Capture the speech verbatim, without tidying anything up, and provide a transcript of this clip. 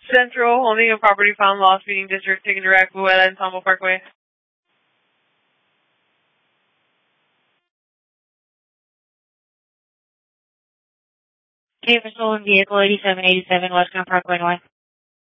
Central, holding a property found lost, Feeding District, taken direct, Buena and Tomo Parkway. Okay, for stolen vehicle eighty-seven eighty-seven Westbound Parkway North.